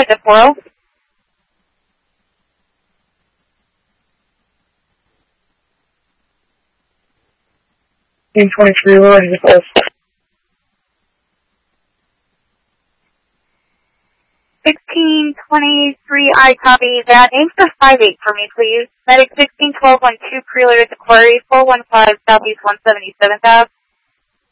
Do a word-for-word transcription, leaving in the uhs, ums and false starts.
to four oh. sixteen twenty-three, we're ready to close. sixteen twenty-three, I copy that. Aim for five eight for me, please. Medic sixteen twelve one two, preloaded to Quarry, four one five Southeast one seventy-seventh Ave.